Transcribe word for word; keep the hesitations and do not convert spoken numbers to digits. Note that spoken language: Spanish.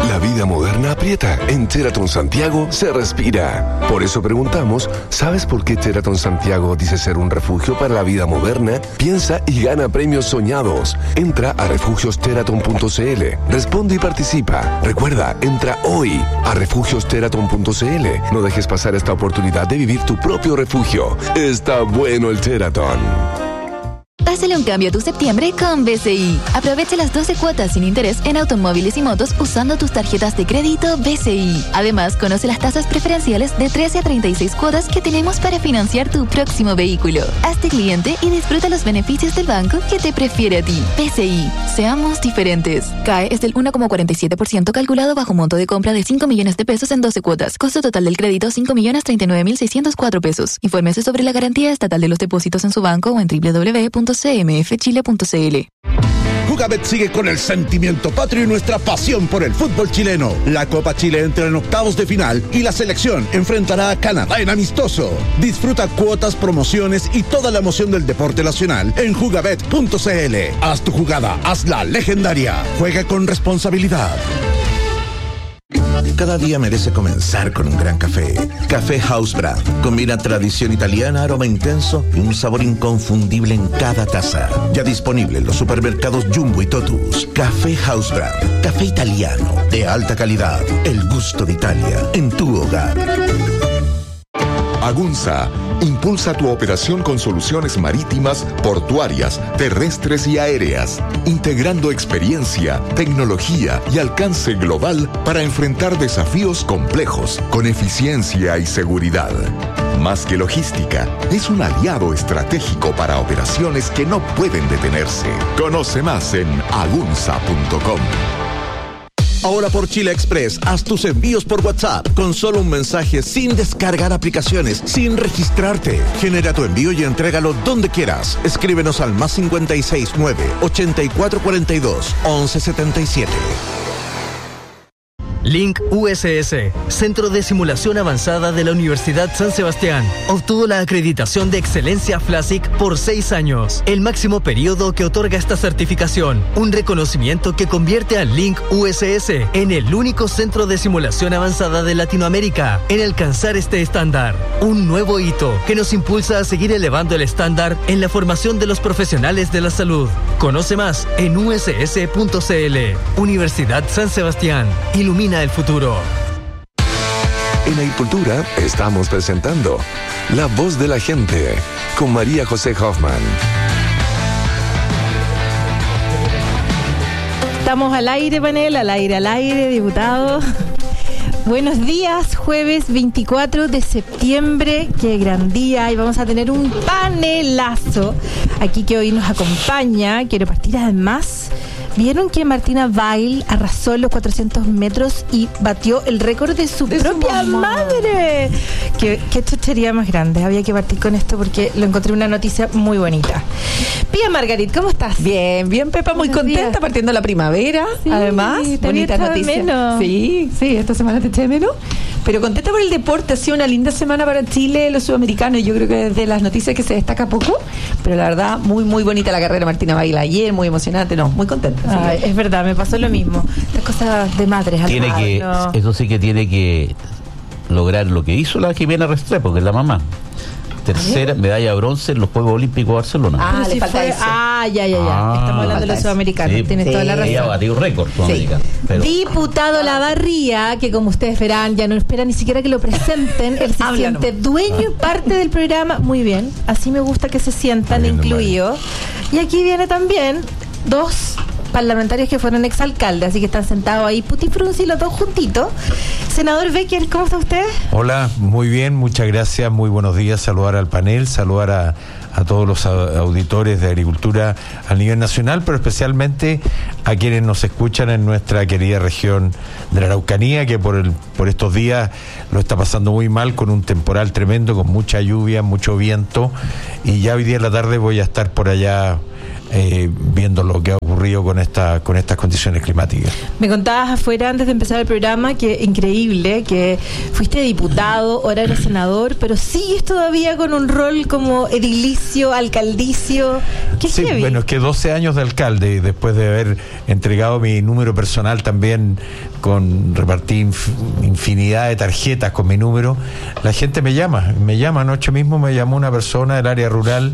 La vida moderna aprieta. En Sheraton Santiago se respira. Por eso preguntamos, ¿sabes por qué Sheraton Santiago dice ser un refugio para la vida moderna? Piensa y gana premios soñados. Entra a refugios sheraton punto c l. Responde y participa. Recuerda, entra hoy a refugios sheraton punto c l. No dejes pasar esta oportunidad de vivir tu propio refugio. Está bueno el Sheraton. Pásale un cambio a tu septiembre con B C I. Aprovecha las doce cuotas sin interés en automóviles y motos usando tus tarjetas de crédito B C I. Además, conoce las tasas preferenciales de trece a treinta y seis cuotas que tenemos para financiar tu próximo vehículo. Hazte cliente y disfruta los beneficios del banco que te prefiere a ti. B C I. Seamos diferentes. C A E es del uno coma cuarenta y siete por ciento calculado bajo monto de compra de cinco millones de pesos en doce cuotas. Costo total del crédito cinco millones treinta y nueve mil seiscientos cuatro pesos. Infórmese sobre la garantía estatal de los depósitos en su banco o en doble u doble u doble u punto c m f chile punto c l. Jugabet sigue con el sentimiento patrio y nuestra pasión por el fútbol chileno. La Copa Chile entra en octavos de final y la selección enfrentará a Canadá en amistoso. Disfruta cuotas, promociones y toda la emoción del deporte nacional en jugabet punto c l. Haz tu jugada, hazla legendaria. Juega con responsabilidad. Cada día merece comenzar con un gran café. Café House Brand. Combina tradición italiana, aroma intenso y un sabor inconfundible en cada taza. Ya disponible en los supermercados Jumbo y Totus. Café House Brand. Café italiano de alta calidad. El gusto de Italia en tu hogar. Agunza impulsa tu operación con soluciones marítimas, portuarias, terrestres y aéreas, integrando experiencia, tecnología y alcance global para enfrentar desafíos complejos con eficiencia y seguridad. Más que logística, es un aliado estratégico para operaciones que no pueden detenerse. Conoce más en agunza punto com. Ahora por Chile Express, haz tus envíos por WhatsApp con solo un mensaje, sin descargar aplicaciones, sin registrarte. Genera tu envío y entrégalo donde quieras. Escríbenos al más cincuenta y seis nueve, ochenta y cuatro cuarenta y dos, once setenta y siete. Link U S S, Centro de Simulación Avanzada de la Universidad San Sebastián, obtuvo la acreditación de excelencia FLASIC por seis años, el máximo periodo que otorga esta certificación, un reconocimiento que convierte a Link U S S en el único centro de simulación avanzada de Latinoamérica en alcanzar este estándar, un nuevo hito que nos impulsa a seguir elevando el estándar en la formación de los profesionales de la salud. Conoce más en u s s punto c l. Universidad San Sebastián, ilumina el futuro. En Agricultura estamos presentando La Voz de la Gente con María José Hoffman. Estamos al aire, panel, al aire, al aire, diputado. Buenos días, jueves veinticuatro de septiembre, qué gran día, y vamos a tener un panelazo aquí que hoy nos acompaña. Quiero partir además. ¿Vieron que Martina Weil arrasó en los cuatrocientos metros y batió el récord de su de propia su madre? ¿Qué, qué chuchería más grande. Había que partir con esto porque lo encontré una noticia muy bonita. Pía Margarit, ¿cómo estás? Bien, bien, Pepa, muy Buenos contenta días. Partiendo la primavera, sí, además. Bonita noticia. Sí, sí, esta semana te eché de menos. Pero contenta por el deporte, ha sido una linda semana para Chile, los sudamericanos. Yo creo que desde las noticias que se destaca poco, pero la verdad, muy, muy bonita la carrera de Martina Weil ayer, muy emocionante, no, muy contenta. Ay, es verdad, me pasó lo mismo. Estas cosas de madres. Tiene al que, no. Eso sí que tiene que lograr lo que hizo la Jimena Restrepo, que es la mamá. Tercera medalla de bronce en los Juegos Olímpicos de Barcelona. Ah, le falta eso. Ah, ya, ya, ya. Ah, Estamos hablando de los sudamericanos. Sí, Tienes sí. toda la razón. Ella batió un récord sudamericano. Sí. Pero... Diputado Lavarría, que como ustedes verán, ya no espera ni siquiera que lo presenten. Él se siente dueño y parte del programa. Muy bien. Así me gusta que se sientan bien, incluidos. Y aquí viene también dos parlamentarios que fueron exalcaldes, así que están sentados ahí putifrunci los dos juntitos. Senador Becker, ¿cómo está usted? Hola, muy bien, muchas gracias, muy buenos días, saludar al panel, saludar a, a todos los auditores de Agricultura a nivel nacional, pero especialmente a quienes nos escuchan en nuestra querida región de la Araucanía, que por, el, por estos días lo está pasando muy mal con un temporal tremendo, con mucha lluvia, mucho viento, y ya hoy día en la tarde voy a estar por allá eh, viendo lo que ha ocurrido con esta con estas condiciones climáticas. Me contabas afuera antes de empezar el programa que increíble, que fuiste diputado, ahora eres senador, pero sigues todavía con un rol como edilicio, alcaldicio. ¿Qué sí, heavy? Bueno, es que doce años de alcalde y después de haber entregado mi número personal también, con repartí inf- infinidad de tarjetas con mi número, la gente me llama, me llama. Anoche mismo me llamó una persona del área rural